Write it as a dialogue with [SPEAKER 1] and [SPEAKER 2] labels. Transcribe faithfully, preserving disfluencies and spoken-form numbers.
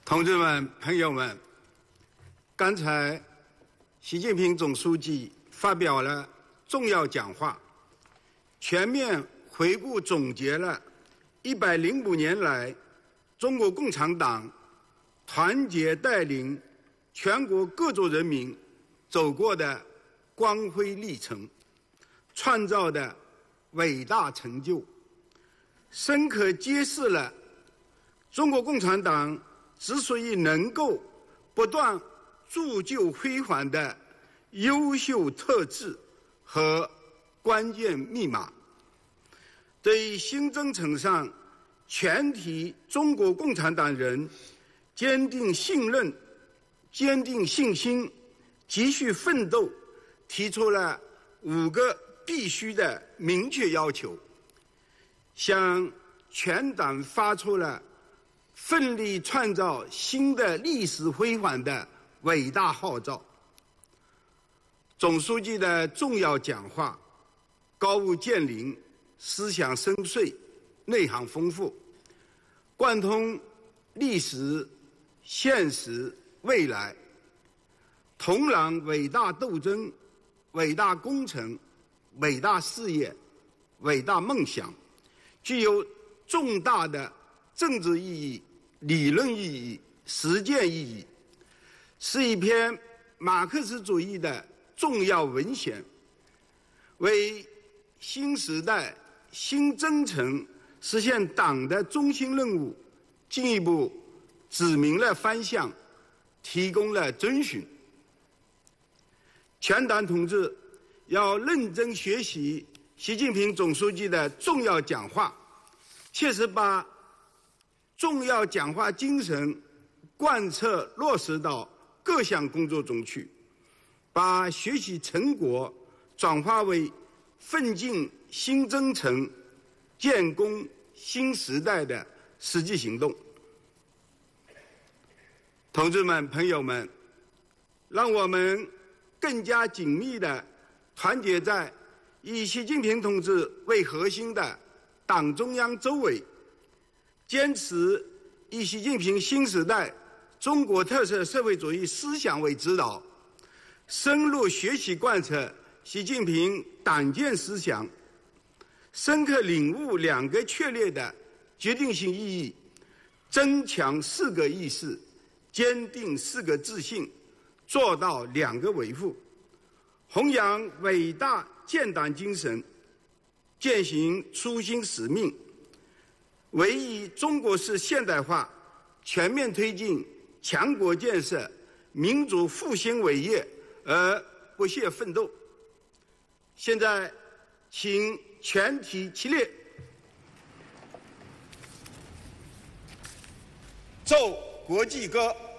[SPEAKER 1] 同志们、朋友们，刚才习近平总书记发表了重要讲话，全面回顾总结了一百零五年来中国共产党团结带领全国各族人民走过的光辉历程，创造的伟大成就，深刻揭示了中国共产党之所以能够不断铸就辉煌的优秀特质和关键密码，对新征程上全体中国共产党人坚定信任、坚定信心、继续奋斗提出了五个必须的明确要求，向全党发出了奋力创造新的历史辉煌的伟大号召。总书记的重要讲话高屋建瓴，思想深邃，内涵丰富，贯通历史、现实、未来，同揽伟大斗争、伟大工程、伟大事业、伟大梦想，具有重大的政治意义、理论意义、实践意义，是一篇马克思主义的重要文献，为新时代新征程实现党的中心任务进一步指明了方向，提供了遵循。全党同志要认真学习习近平总书记的重要讲话，切实把重要讲话精神贯彻落实到各项工作中去，把学习成果转化为奋进新征程、建功新时代的实际行动。同志们、朋友们，让我们更加紧密地团结在以习近平同志为核心的党中央周围，坚持以习近平新时代中国特色社会主义思想为指导，深入学习贯彻习近平党建思想，深刻领悟两个确立的决定性意义，增强四个意识，坚定四个自信，做到两个维护，弘扬伟大建党精神，践行初心使命，为以中国式现代化全面推进强国建设、民族复兴伟业而不懈奋斗。现在，请全体起立，奏国际歌。